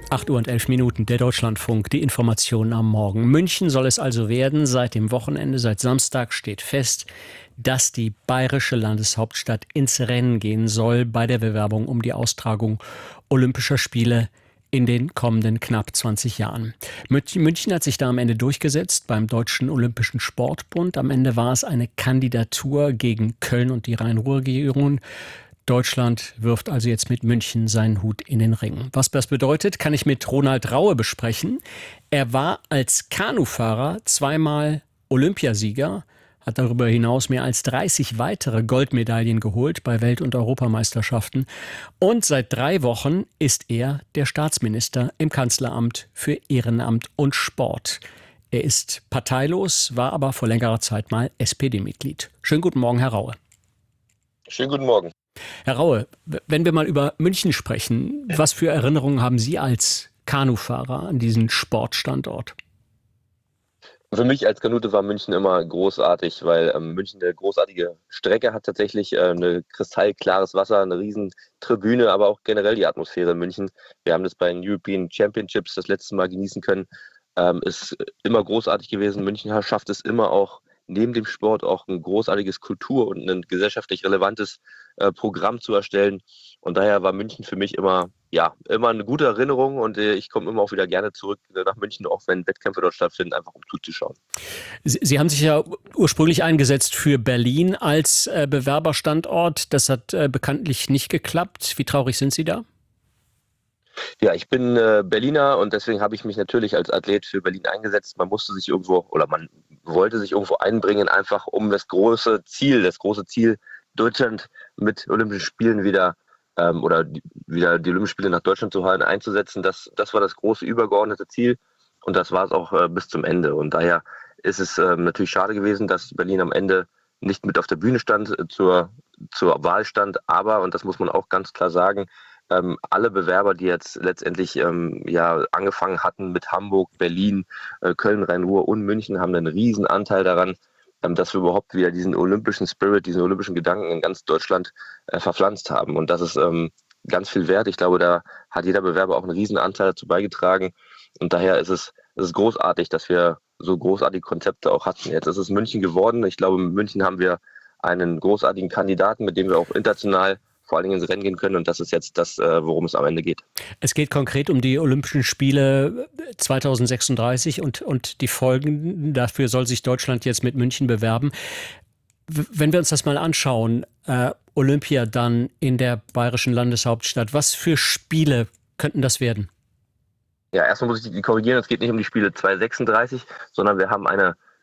8:11 Uhr, der Deutschlandfunk, die Informationen am Morgen. München soll es also werden. Seit dem Wochenende, seit Samstag steht fest, dass die bayerische Landeshauptstadt ins Rennen gehen soll bei der Bewerbung um die Austragung Olympischer Spiele in den kommenden knapp 20 Jahren. München hat sich da am Ende durchgesetzt beim Deutschen Olympischen Sportbund. Am Ende war es eine Kandidatur gegen Köln und die Rhein-Ruhr-Region. Deutschland wirft also jetzt mit München seinen Hut in den Ring. Was das bedeutet, kann ich mit Ronald Raue besprechen. Er war als Kanufahrer zweimal Olympiasieger, hat darüber hinaus mehr als 30 weitere Goldmedaillen geholt bei Welt- und Europameisterschaften. Und seit 3 Wochen ist er der Staatsminister im Kanzleramt für Ehrenamt und Sport. Er ist parteilos, war aber vor längerer Zeit mal SPD-Mitglied. Schönen guten Morgen, Herr Raue. Schönen guten Morgen. Herr Raue, wenn wir mal über München sprechen, was für Erinnerungen haben Sie als Kanufahrer an diesen Sportstandort? Für mich als Kanute war München immer großartig, weil München eine großartige Strecke hat tatsächlich, eine kristallklares Wasser, eine riesen Tribüne, aber auch generell die Atmosphäre in München. Wir haben das bei den European Championships das letzte Mal genießen können. Ist immer großartig gewesen. München schafft es immer auch neben dem Sport auch ein großartiges Kultur- und ein gesellschaftlich relevantes Programm zu erstellen. Und daher war München für mich immer eine gute Erinnerung und ich komme immer auch wieder gerne zurück nach München, auch wenn Wettkämpfe dort stattfinden, einfach um zuzuschauen. Sie haben sich ja ursprünglich eingesetzt für Berlin als Bewerberstandort. Das hat bekanntlich nicht geklappt. Wie traurig sind Sie da? Ja, ich bin Berliner und deswegen habe ich mich natürlich als Athlet für Berlin eingesetzt. Man musste sich irgendwo oder man wollte sich irgendwo einbringen, einfach um das große Ziel Deutschland mit Olympischen Spielen wieder die Olympischen Spiele nach Deutschland zu halten, einzusetzen. Das war das große übergeordnete Ziel und das war es auch bis zum Ende. Und daher ist es natürlich schade gewesen, dass Berlin am Ende nicht mit auf der Bühne stand, zur Wahl stand. Aber, und das muss man auch ganz klar sagen, alle Bewerber, die jetzt letztendlich angefangen hatten mit Hamburg, Berlin, Köln, Rhein-Ruhr und München, haben einen riesen Anteil daran, dass wir überhaupt wieder diesen olympischen Spirit, diesen olympischen Gedanken in ganz Deutschland verpflanzt haben. Und das ist ganz viel wert. Ich glaube, da hat jeder Bewerber auch einen riesen Anteil dazu beigetragen. Und daher ist es großartig, dass wir so großartige Konzepte auch hatten. Jetzt ist es München geworden. Ich glaube, in München haben wir einen großartigen Kandidaten, mit dem wir auch international vor allen Dingen ins Rennen gehen können. Und das ist jetzt das, worum es am Ende geht. Es geht konkret um die Olympischen Spiele 2036 und die Folgen. Dafür soll sich Deutschland jetzt mit München bewerben. Wenn wir uns das mal anschauen, Olympia dann in der bayerischen Landeshauptstadt, was für Spiele könnten das werden? Ja, erstmal muss ich die korrigieren. Es geht nicht um die Spiele 2036, sondern wir haben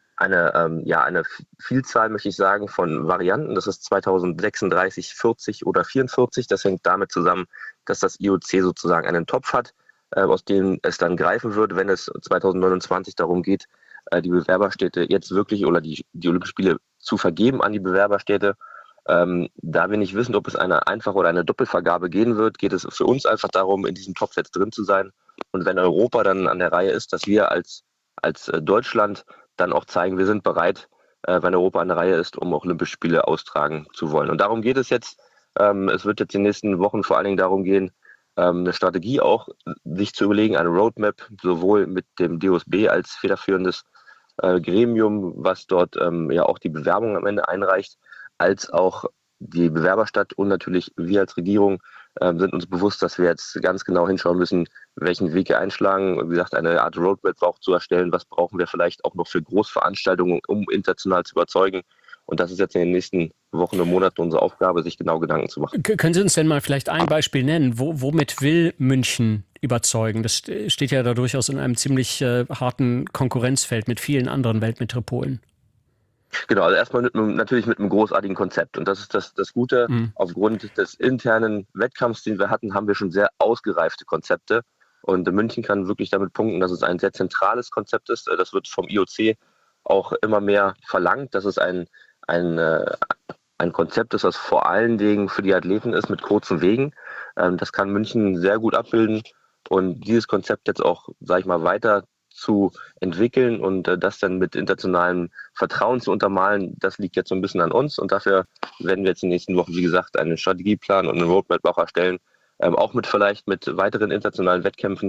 eine Vielzahl, möchte ich sagen, von Varianten. Das ist 2036, 40 oder 44. Das hängt damit zusammen, dass das IOC sozusagen einen Topf hat, aus dem es dann greifen wird, wenn es 2029 darum geht, die Bewerberstädte jetzt wirklich oder die Olympischen Spiele zu vergeben an die Bewerberstädte. Da wir nicht wissen, ob es eine Einfache oder eine Doppelvergabe gehen wird, geht es für uns einfach darum, in diesem Topf jetzt drin zu sein. Und wenn Europa dann an der Reihe ist, dass wir als Deutschland dann auch zeigen, wir sind bereit, wenn Europa an der Reihe ist, um auch Olympische Spiele austragen zu wollen. Und darum geht es jetzt. Es wird jetzt in den nächsten Wochen vor allen Dingen darum gehen, eine Strategie auch sich zu überlegen, eine Roadmap, sowohl mit dem DOSB als federführendes Gremium, was dort auch die Bewerbung am Ende einreicht, als auch die Bewerberstadt und natürlich wir als Regierung sind uns bewusst, dass wir jetzt ganz genau hinschauen müssen, welchen Weg wir einschlagen. Wie gesagt, eine Art Roadmap auch zu erstellen, was brauchen wir vielleicht auch noch für Großveranstaltungen, um international zu überzeugen. Und das ist jetzt in den nächsten Wochen und Monaten unsere Aufgabe, sich genau Gedanken zu machen. Können Sie uns denn mal vielleicht ein Beispiel nennen? Womit will München überzeugen? Das steht ja da durchaus in einem ziemlich harten Konkurrenzfeld mit vielen anderen Weltmetropolen. Genau, also erstmal natürlich mit einem großartigen Konzept. Und das ist das Gute. Mhm. Aufgrund des internen Wettkampfs, den wir hatten, haben wir schon sehr ausgereifte Konzepte. Und München kann wirklich damit punkten, dass es ein sehr zentrales Konzept ist. Das wird vom IOC auch immer mehr verlangt, dass es ein, äh, ein Konzept ist, was vor allen Dingen für die Athleten ist, mit kurzen Wegen. Das kann München sehr gut abbilden. Und dieses Konzept jetzt auch, sage ich mal, weiter zu entwickeln und das dann mit internationalem Vertrauen zu untermalen, das liegt jetzt so ein bisschen an uns. Und dafür werden wir jetzt in den nächsten Wochen, wie gesagt, einen Strategieplan und eine Roadmap auch erstellen, auch vielleicht mit weiteren internationalen Wettkämpfen,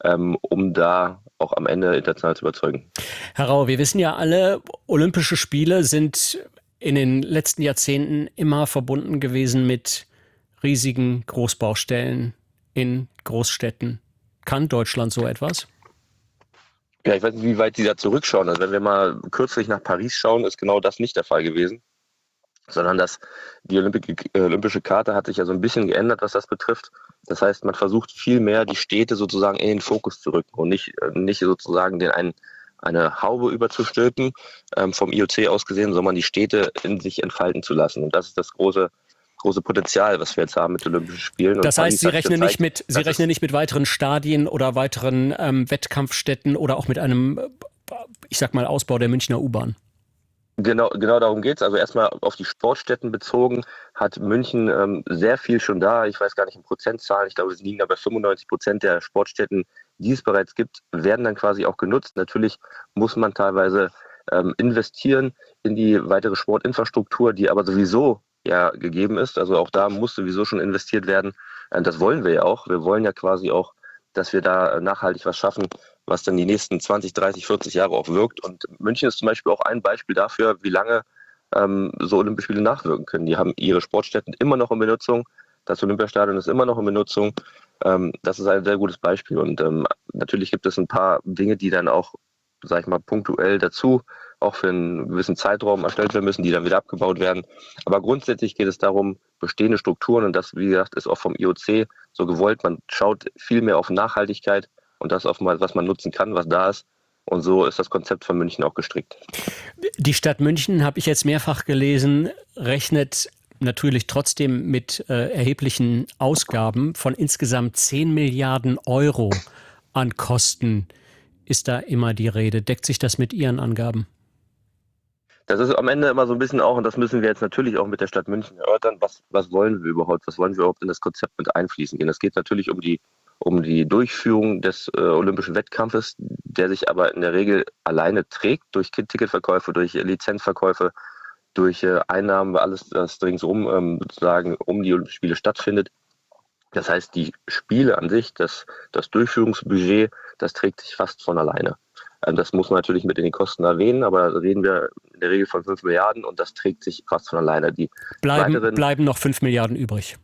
um da auch am Ende international zu überzeugen. Herr Rau, wir wissen ja alle, Olympische Spiele sind in den letzten Jahrzehnten immer verbunden gewesen mit riesigen Großbaustellen in Großstädten. Kann Deutschland so etwas? Ja, ich weiß nicht, wie weit Sie da zurückschauen. Also wenn wir mal kürzlich nach Paris schauen, ist genau das nicht der Fall gewesen, sondern die olympische Charta hat sich ja so ein bisschen geändert, was das betrifft. Das heißt, man versucht viel mehr, die Städte sozusagen in den Fokus zu rücken und nicht sozusagen eine Haube überzustülpen, vom IOC aus gesehen, sondern die Städte in sich entfalten zu lassen. Und das ist das große Potenzial, was wir jetzt haben mit Olympischen Spielen. Das heißt, Sie rechnen nicht mit weiteren Stadien oder weiteren Wettkampfstätten oder auch mit einem, ich sag mal, Ausbau der Münchner U-Bahn? Genau darum geht's. Also erstmal auf die Sportstätten bezogen hat München sehr viel schon da. Ich weiß gar nicht in Prozentzahlen. Ich glaube, es liegen da bei 95% der Sportstätten, die es bereits gibt, werden dann quasi auch genutzt. Natürlich muss man teilweise investieren in die weitere Sportinfrastruktur, die aber sowieso ja gegeben ist. Also auch da muss sowieso schon investiert werden. Das wollen wir ja auch. Wir wollen ja quasi auch, dass wir da nachhaltig was schaffen, was dann die nächsten 20, 30, 40 Jahre auch wirkt. Und München ist zum Beispiel auch ein Beispiel dafür, wie lange so Olympische Spiele nachwirken können. Die haben ihre Sportstätten immer noch in Benutzung. Das Olympiastadion ist immer noch in Benutzung. Das ist ein sehr gutes Beispiel. Und natürlich gibt es ein paar Dinge, die dann auch, sag ich mal, punktuell dazu auch für einen gewissen Zeitraum erstellt werden müssen, die dann wieder abgebaut werden. Aber grundsätzlich geht es darum, bestehende Strukturen, und das, wie gesagt, ist auch vom IOC so gewollt. Man schaut viel mehr auf Nachhaltigkeit und das auf mal, was man nutzen kann, was da ist. Und so ist das Konzept von München auch gestrickt. Die Stadt München, habe ich jetzt mehrfach gelesen, rechnet natürlich trotzdem mit erheblichen Ausgaben von insgesamt 10 Milliarden Euro an Kosten. Ist da immer die Rede? Deckt sich das mit Ihren Angaben? Das ist am Ende immer so ein bisschen auch, und das müssen wir jetzt natürlich auch mit der Stadt München erörtern, was wollen wir überhaupt? Was wollen wir überhaupt in das Konzept mit einfließen gehen? Es geht natürlich um die Durchführung des olympischen Wettkampfes, der sich aber in der Regel alleine trägt durch Ticketverkäufe, durch Lizenzverkäufe, durch Einnahmen, alles das ringsum sozusagen um die Olympischen Spiele stattfindet. Das heißt, die Spiele an sich, das Durchführungsbudget, das trägt sich fast von alleine. Das muss man natürlich mit in die Kosten erwähnen, aber da reden wir in der Regel von 5 Milliarden und das trägt sich fast von alleine. Bleiben noch 5 Milliarden übrig.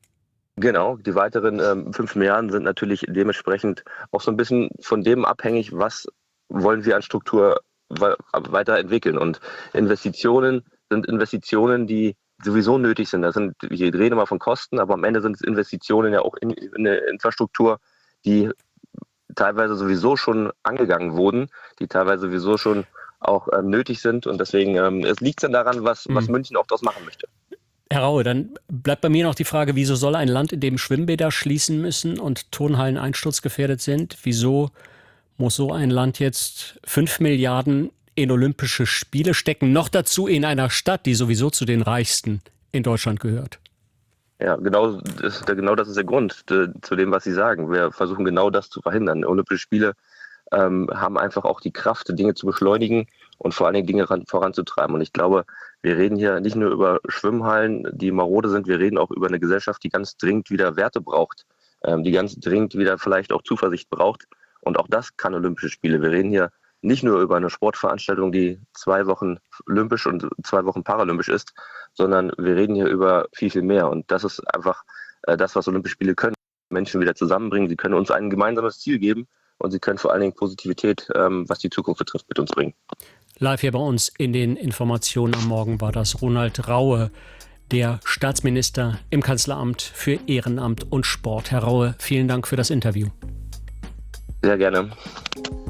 Genau, die weiteren 5 Milliarden sind natürlich dementsprechend auch so ein bisschen von dem abhängig, was wollen wir an Struktur weiterentwickeln. Und Investitionen sind Investitionen, die sowieso nötig sind. Wir reden immer von Kosten, aber am Ende sind es Investitionen ja auch in eine Infrastruktur, die teilweise sowieso schon angegangen wurden, die teilweise sowieso schon auch nötig sind. Und deswegen es liegt dann daran, was München auch daraus machen möchte. Herr Raue, dann bleibt bei mir noch die Frage, wieso soll ein Land, in dem Schwimmbäder schließen müssen und Turnhallen einsturzgefährdet sind, wieso muss so ein Land jetzt 5 Milliarden in Olympische Spiele stecken, noch dazu in einer Stadt, die sowieso zu den reichsten in Deutschland gehört? Ja, genau das ist der Grund zu dem, was Sie sagen. Wir versuchen genau das zu verhindern. Olympische Spiele haben einfach auch die Kraft, Dinge zu beschleunigen und vor allen Dingen Dinge voranzutreiben. Und ich glaube, wir reden hier nicht nur über Schwimmhallen, die marode sind, wir reden auch über eine Gesellschaft, die ganz dringend wieder Werte braucht, die ganz dringend wieder vielleicht auch Zuversicht braucht. Und auch das kann Olympische Spiele. Wir reden hier nicht nur über eine Sportveranstaltung, die 2 Wochen olympisch und 2 Wochen paralympisch ist, sondern wir reden hier über viel, viel mehr. Und das ist einfach das, was Olympische Spiele können. Menschen wieder zusammenbringen. Sie können uns ein gemeinsames Ziel geben und sie können vor allen Dingen Positivität, was die Zukunft betrifft, mit uns bringen. Live hier bei uns in den Informationen am Morgen war das Ronald Raue, der Staatsminister im Kanzleramt für Ehrenamt und Sport. Herr Raue, vielen Dank für das Interview. Sehr gerne.